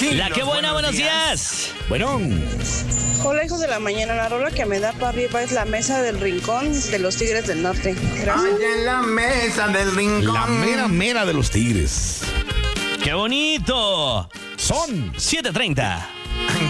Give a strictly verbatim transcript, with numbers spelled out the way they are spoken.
Sí, La que buena, buenos días. días. Bueno. Hola, hijos de la mañana. La rola que me da para arriba es La Mesa del Rincón de los Tigres del Norte. Gracias. Allá en la mesa del rincón. La mera mera de los Tigres. ¡Qué bonito! Son siete treinta.